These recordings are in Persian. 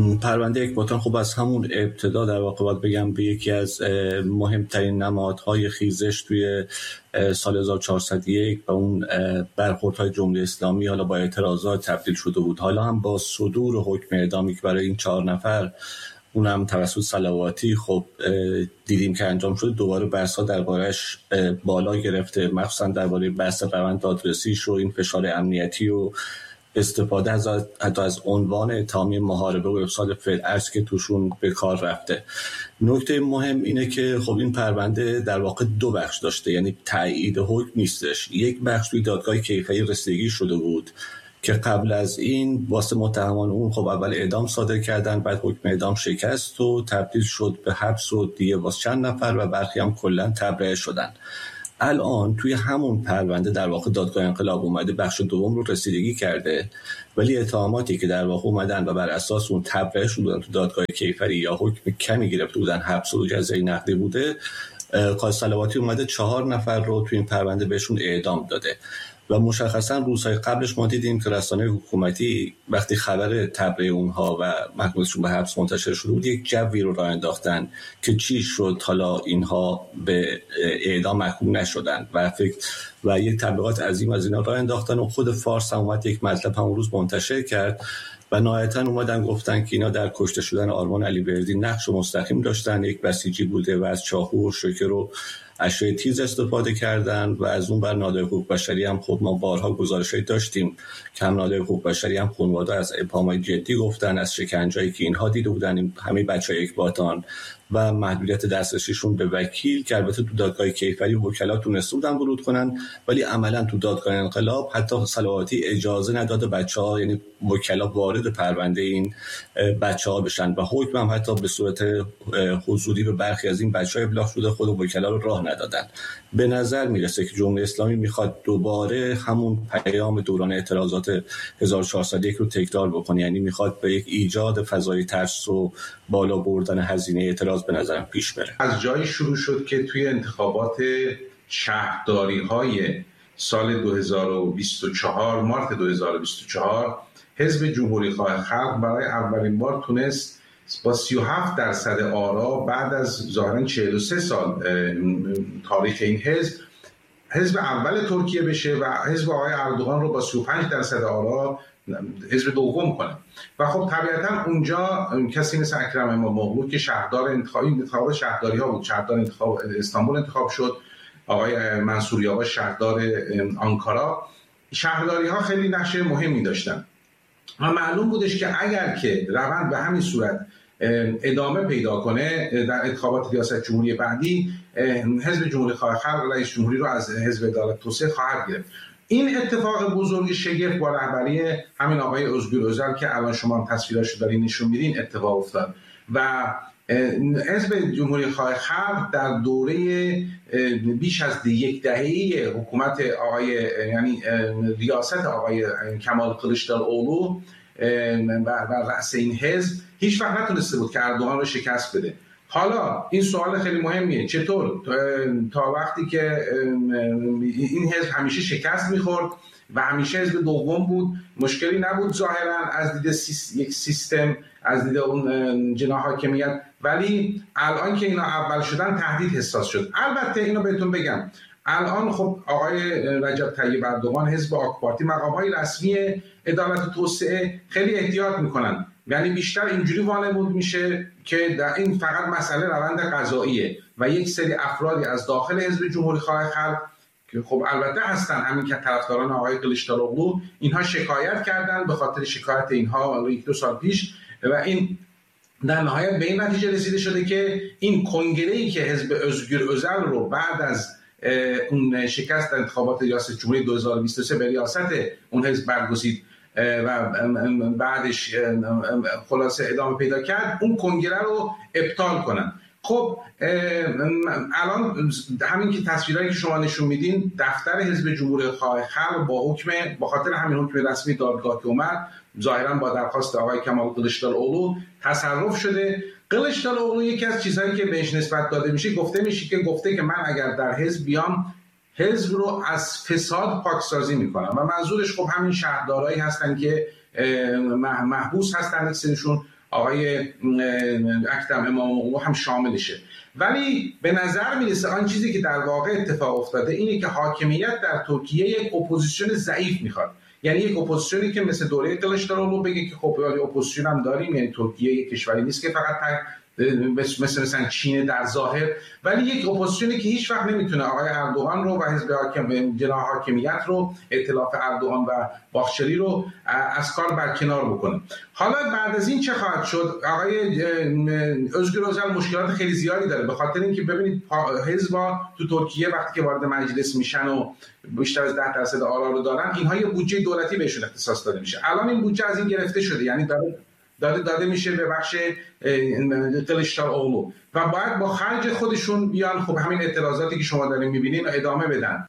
پرونده اکباتان خب از همون ابتدا در واقع باید بگم به یکی از مهمترین نمادهای خیزش توی سال 1401 و اون برخوردهای جمهوری اسلامی حالا با اعتراضات تبدیل شده بود. حالا هم با صدور حکم اعدامی که برای این 4 نفر اونم توسط صلواتی خب دیدیم که انجام شد، دوباره بحث‌ها دربارش بالا گرفته، مخصوصا درباره بحث روند دادرسیش و این فشار امنیتی و استفاده حتی از عنوان اتهامی محاربه و افساد فعل که توشون به کار رفته. نکته مهم اینه که خب این پرونده در واقع 2 بخش داشته، یعنی تایید حکم نیستش. یک بخش توی دادگاه کیفری رسیدگی شده بود که قبل از این واسه متهمان اون خب اول اعدام صادر کردن، بعد حکم اعدام شکست و تبدیل شد به حبس و دیگه واسه چند نفر و برخی هم کلا تبرئه شدن. الان توی همون پرونده در واقع دادگاه انقلاب اومده بخش دوم رو رسیدگی کرده، ولی اتهاماتی که در واقع اومدن و بر اساس اون تبرئه شدن تو دادگاه کیفری یا حکم کمی گرفته بودن، حبس و جزای نقدی بوده، قاضی صلواتی اومده 4 نفر رو توی این پرونده بهشون اعدام داده. و مشخصا روزهای قبلش ما دیدیم که رسانه‌های حکومتی وقتی خبر تبرئه اونها و محکومیتشون به حبس منتشر شده بود، یک جوی رو راه انداختن که چی شد حالا اینها به اعدام محکوم نشدن و یک تبلیغات عظیم از اینا راه انداختن و خود فارس هم اومد یک مطلب همون روز منتشر کرد و نهایتاً اومدن گفتن که اینا در کشته شدن آرمان علیبردی نقش مستقیم داشتن، یک بسیجی بوده و از چاقو و شوکر و اشیاء تیز استفاده کردن. و از اون بر نادر حقوق بشری هم خود ما بارها گزارش‌های داشتیم که هم نادر حقوق بشری هم خانواده از ابهام‌های جدی گفتن، از شکنجه‌ای که اینها دیده بودن همه بچه‌های اکباتان و محدودیت دسترسیشون به وکیل که البته تو دادگاه کیفری وکلا تونسته بودن ورود کنن، ولی عملاً تو دادگاه انقلاب حتی صلواتی اجازه نداد بچه‌ها، یعنی وکلا وارد پرونده این بچه‌ها بشن و حکم هم حتی به صورت حضوری به برخی از این بچه‌ها ابلاغ شده، خود وکلا رو راه ندادن. به نظر میرسه که جمهوری اسلامی میخواد دوباره همون پیام دوران اعتراضات 1401 رو تکرار بکنه، یعنی میخواد به یک ایجاد فضای ترس و بالا بردن هزینه اعتراض به نظرم پیش بره. از جایی شروع شد که توی انتخابات شهرداری‌های سال 2024 مارت 2024 حزب جمهوری‌خواه خلق برای اولین بار تونست با 37% آرا بعد از ظاهراً 43 سال تاریخ این حزب اول ترکیه بشه و حزب آقای اردوغان رو با 35% آرا حزب دوم کنه. و خب طبیعتاً اونجا کسی مثل اکرم امام‌اوغلو که شهردار انتخاب شهرداری ها بود، شهردار انتخاب استانبول انتخاب شد، آقای منصور یاغاش شهردار آنکارا، شهرداری ها خیلی نقش مهمی داشتن و معلوم بودش که اگر که روند به همین صورت ادامه پیدا کنه در انتخابات ریاست جمهوری بعدی، حزب جمهوری‌خواه خلق رئیس جمهوری رو از حزب عدالت توسعه خواهد گرفت. این اتفاق بزرگ شگفت با رهبری همین آقای ازگور اوزل که الان شما تصویراشو دارین نشون میدین اتفاق افتاد و حزب جمهوری‌خواه خلق در دوره بیش از 1 دهه حکومت یعنی ریاست آقای کمال کلیچداروغلو و رأس این حزب هیچ وقت نتونسته بود که اردوغان رو شکست بده. حالا این سوال خیلی مهمیه، چطور تا وقتی که این حزب همیشه شکست میخورد و همیشه حزب دوم بود، مشکلی نبود ظاهرا از دید یک سیستم، از دید اون جناح حاکمیت، ولی الان که اینا اول شدن تهدید حساس شد. البته اینو بهتون بگم، الان خب آقای رجب طیب اردوغان، حزب آک پارتی، مقام‌های رسمی عدالت و توسعه خیلی احتیاط میکنن، یعنی بیشتر اینجوری وانمود میشه که در این فقط مسئله روند قضاییه و یک سری افرادی از داخل حزب جمهوری‌خواه خلق که خب البته هستن، همین که طرفداران آقای کلیچداروغلو، اینها شکایت کردن به خاطر شکایت اینها 1-2 سال پیش و این در نهایت به این نتیجه رسیده شده که این کنگره‌ای که حزب ازگور اوزل رو بعد از اون شکست در انتخابات ریاست جمهوری 2023 به ریاست اون حزب برگزید و بعدش خلاصه ادامه پیدا کرد، اون کنگره رو ابطال کنن. خب الان همین که تصویرایی که شما نشون میدین، دفتر حزب جمهوری‌خواه خلق با خاطر همین حکم رسمی دادگاه که اومد، ظاهرا با درخواست آقای کمال کلیچداروغلو تصرف شده. کلیچداروغلو یکی از چیزهایی که بهش نسبت داده میشه، گفته که من اگر در حزب بیام، حزب رو از فساد پاکسازی میکنم و منظورش خب همین شهردارایی هستن که محبوس هستن، اکثرشون آقای اکرم امام‌المؤمنین هم شاملشه. ولی به نظر میرسه آن چیزی که در واقع اتفاق افتاده اینه که حاکمیت در ترکیه یک اپوزیسیون ضعیف میخواد، یعنی یک اپوزیسیونی که مثل دوره کلیچدارولو بگه که خب اپوزیسیون هم داریم، یعنی ترکیه یک کشوری نیست که فقط مثلا چین در ظاهر، ولی یک اپوزیسیونی که هیچ وقت نمیتونه آقای اردوغان رو و حزب جناح حاکمیت رو، ائتلاف اردوغان و باخچری رو از کار برکنار بکنه. حالا بعد از این چه خواهد شد؟ آقای özgür özel مشکلات خیلی زیادی داره، به خاطر اینکه ببینید حزب‌ها تو ترکیه وقتی که وارد مجلس میشن و بیشتر از 10% آرا رو دارن، اینها یه بودجه دولتی بهشون اختصاص داده میشه. الان این بودجه از این گرفته شده، یعنی داده میشه به بخش کلیچداروغلو و باید با خرج خودشون بیان خب همین اعتراضاتی که شما دارین میبینین ادامه بدن.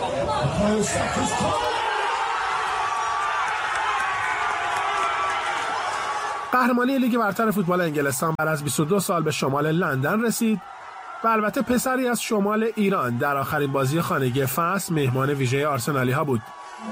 قهرمانی لیگ برتر فوتبال انگلستان بعد از 22 سال به شمال لندن رسید و البته پسری از شمال ایران در آخرین بازی خانگی فصل مهمان ویژه آرسنالی ها بود.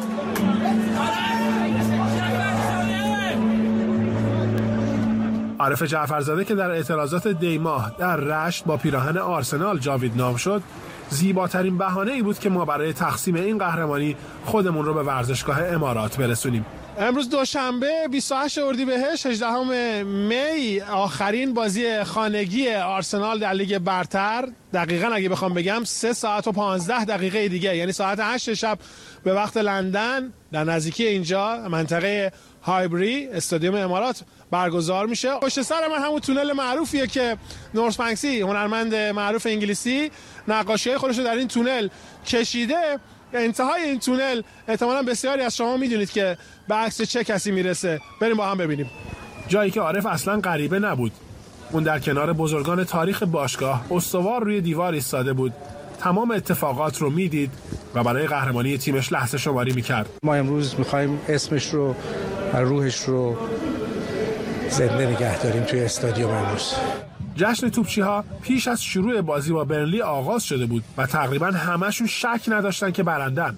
عارف جعفرزاده که در اعتراضات دیماه در رشت با پیراهن آرسنال جاویدنام شد، زیباترین بهانه ای بود که ما برای تقسیم این قهرمانی خودمون رو به ورزشگاه امارات برسونیم. امروز دوشنبه 28 اردیبهشت 18 می آخرین بازی خانگی آرسنال در لیگ برتر، دقیقاً اگه بخوام بگم 3 ساعت و 15 دقیقه دیگه، یعنی ساعت 8 شب به وقت لندن در نزدیکی اینجا منطقه هایبری استادیوم امارات برگزار میشه. پشت سر من همون تونل معروفیه که نورس بانکسی هنرمند معروف انگلیسی نقاشی‌های خودش رو در این تونل کشیده. انتهای این تونل احتمالاً بسیاری از شما میدونید که به عکس چه کسی میرسه. بریم با هم ببینیم. جایی که عارف اصلاً غریبه نبود. اون در کنار بزرگان تاریخ باشگاه استوار روی دیوار ایستاده بود. تمام اتفاقات رو میدید و برای قهرمانی تیمش لحظه شماری میکرد. ما امروز میخوایم اسمش رو و روحش رو زنده نگه داریم توی استادیوم امروز. جشن توپچی‌ها پیش از شروع بازی با برنلی آغاز شده بود و تقریباً همشون شک نداشتن که برندن.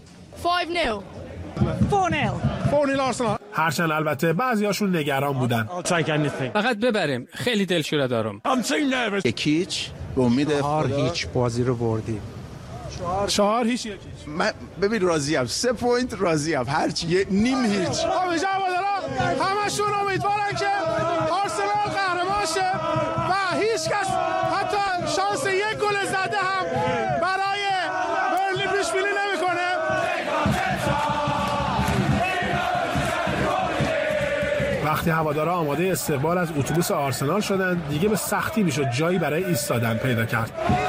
4-0 آرسنال. هرچند البته بعضیاشون نگران بودن. فقط ببریم، خیلی دلشوره دارم. یکیچ به امید خدا هیچ بازی رو بردیم. 4-0 من ببین راضیم، 3 پوینت راضیم، هرچی نیم هیچ. همشون امیدوارن که آرسنال قهرمان شه و هیچ کس حتی شانس یک گل زده هم برای برنلی پیش بینی نمیکنه. وقتی هوادارا آماده استقبال از اتوبوس آرسنال شدن، دیگه به سختی میشد جایی برای ایستادن پیدا کرد.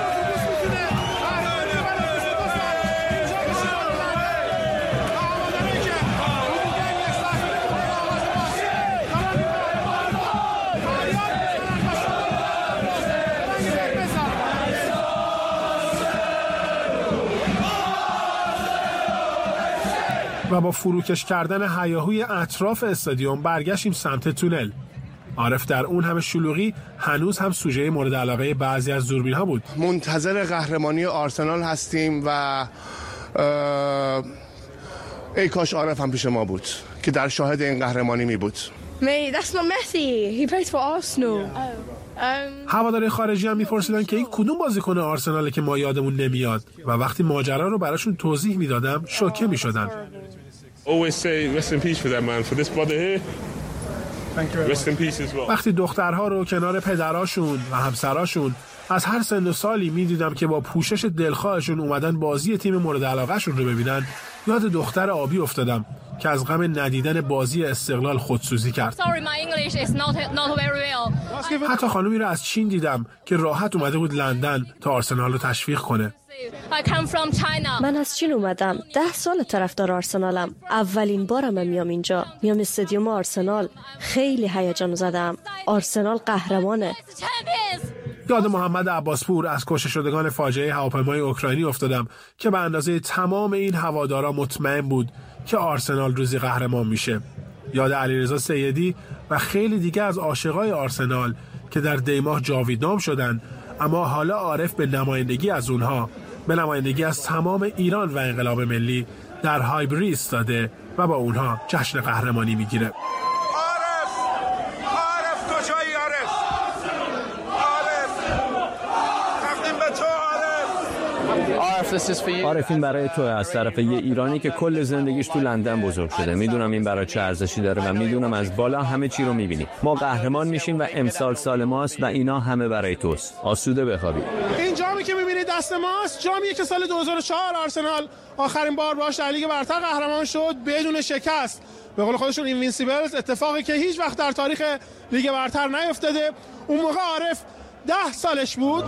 و با فروکش کردن هیاهوی اطراف استادیوم برگشتیم سمت تونل. عارف در اون همه شلوغی هنوز هم سوژه مورد علاقه بعضی از دوربین‌ها بود. منتظر قهرمانی آرسنال هستیم و ای کاش عارف هم پیش ما بود که در شاهد این قهرمانی می بود. That's not Messi. He plays for Arsenal. هواداری خارجی هم میپرسیدن که این کدوم بازیکن آرسناله که ما یادمون نمیاد و وقتی ماجرا رو براشون توضیح میدادم شوکه میشدن. وقتی دخترها رو کنار پدراشون و همسراشون از هر سن و سالی میدیدم که با پوشش دلخواهشون اومدن بازی تیم مورد علاقهشون رو ببینن، یاد دختر آبی افتادم که از غم ندیدن بازی استقلال خودسوزی کرد. حتی خانومی رو از چین دیدم که راحت اومده بود لندن تا آرسنال رو تشویق کنه. من از چین اومدم. 10 سال طرفدار آرسنالم. اولین بارم میام اینجا. میام استادیوم آرسنال. خیلی هیجان زدم. آرسنال قهرمانه. یاد محمد عباسپور از کشته شدگان فاجعه هواپیمای اوکراینی افتادم که به اندازه تمام این هوادارا مطمئن بود که آرسنال روزی قهرمان میشه. یاد علیرضا سیدی و خیلی دیگه از عاشقای آرسنال که در دیماه جاویدنام شدن، اما حالا عارف به نمایندگی از اونها، به نمایندگی از تمام ایران و انقلاب ملی در هایبری ایستاده و با اونها جشن قهرمانی میگیره. عارف کجای عارف این برای تو از طرف یه ایرانی که کل زندگیش تو لندن بزرگ شده. میدونم این برای چه ارزشی داره و میدونم از بالا همه چی رو میبینی. ما قهرمان میشیم و امسال سال ماست و اینا همه برای توست. آسوده بخوابی. این جامی که میبینید دست ماست جامیه که سال 2004 آرسنال آخرین بار باهاش در لیگ برتر قهرمان شد بدون شکست. به قول خودشون اینوینسیبلز، اتفاقی که هیچ وقت در تاریخ لیگ برتر نیفتاده. اون موقع عارف 10 سالش بود.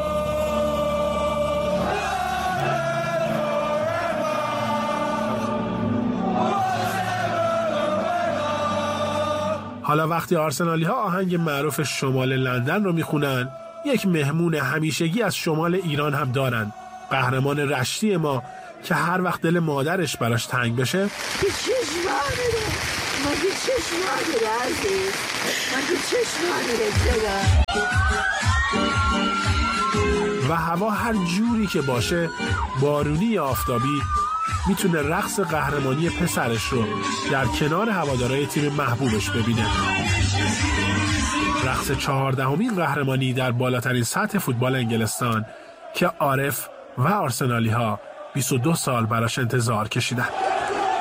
حالا وقتی آرسنالی ها آهنگ معروف شمال لندن رو میخونن، یک مهمون همیشگی از شمال ایران هم دارن. قهرمان رشتی ما که هر وقت دل مادرش براش تنگ بشه و هوا هر جوری که باشه، بارونی یا آفتابی، میتونه رقص قهرمانی پسرش رو در کنار هوادارهای تیم محبوبش ببینه. رقص 14مین قهرمانی در بالاترین سطح فوتبال انگلستان که عارف و آرسنالی ها 22 سال براش انتظار کشیدن.